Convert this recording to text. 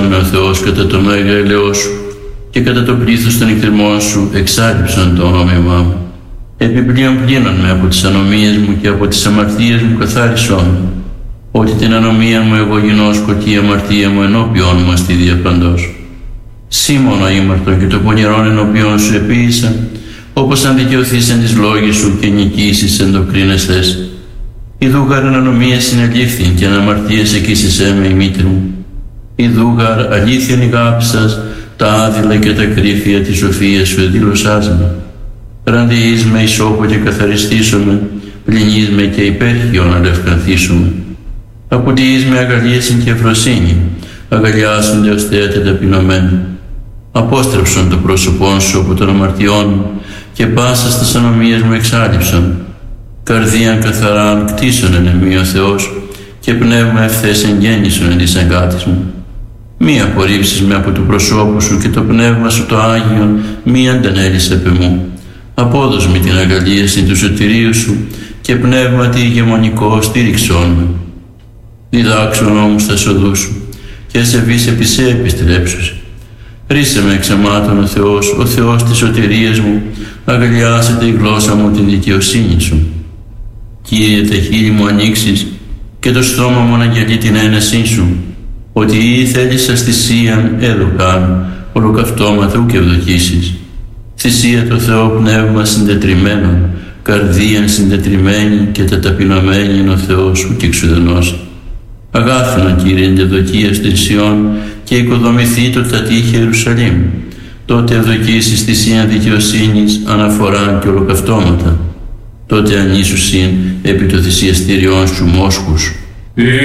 Έσωσον με ο Θεός κατά το μέγα ελαιό σου και κατά το πλήθος των εκτιμών σου εξάλληψον το όνομά μου. Επιπλέον πλύνον με από τις ανομίες μου και από τις αμαρτίες μου καθάρισόν με, ότι την ανομία μου εγώ γινώσκω και η αμαρτία μου ενώπιόν μου αστεί διαπαντός. Σήμωνο ήμαρτον και το πονηρόν ενώπιόν σου επίησα, όπως αν δικαιωθείς εν τις λόγες σου και νικήσεις εν το κρίνεσθες. Ιδούγαρ εν ανομίας συνελήφθην και εν αμαρτίες εκείσισέ με η μήτρη μου. Ιδούγαρ αλήθειαν ηγάπησας τα άδειλα και τα κρύφια της σοφίας σου εδήλωσάς με. Ραντιείς με ισόκο και καθαριστήσομαι, πλυνείς με και υπέρχιον αλευκανθήσουμε. Απολύεις με αγαλίασιν και ευφροσύνη, αγαλιάσονται ως θέατε ταπεινωμένοι. Απόστρεψον το πρόσωπόν σου από των αμαρτιών μου και πάσα στας ανομίες μου εξάλληψον. Καρδίαν καθαράν κτίσον εν εμεί ο Θεός και πνεύμα ευθές εγγέννησον εν της αγκάτης μου. Μη απορρίψεις με από του προσώπου σου και το πνεύμα σου το Άγιον μη αντανέλεις επ' εμού. Απόδος με την αγαλίαση του σωτηρίου σου και πνεύματι ηγεμονικό στήριξόν με. Διδάξον όμως τα σοδού σου και σε βεις επί σε επιστρέψους. Ρίσε με εξαμάτων ο Θεός της σωτηρίας μου, αγαλιάσετε η γλώσσα μου την δικαιοσύνη σου. Κύριε, τα χείλη μου ανοίξεις και το στόμα μου αναγγελεί την ένεσή σου, ότι ή θέλεις θυσίαν έδωκαν, ολοκαυτώματα ουκ ευδοκίσεις. Θυσία το Θεό πνεύμα συντετριμένον, καρδίαν συντετριμένη και τα ταπεινωμένη είναι ο Θεός ουκ εξουδενώσει. Αγάθινον Κύριε εντευδοκία στην Σιών και οικοδομηθεί το τατήχε Ιερουσαλήμ. Τότε ευδοκίσεις θυσίαν δικαιοσύνης, αναφοράν και ολοκαυτώματα. Τότε ανήσουσιν επί το θυσιαστήριόν σου μόσχους.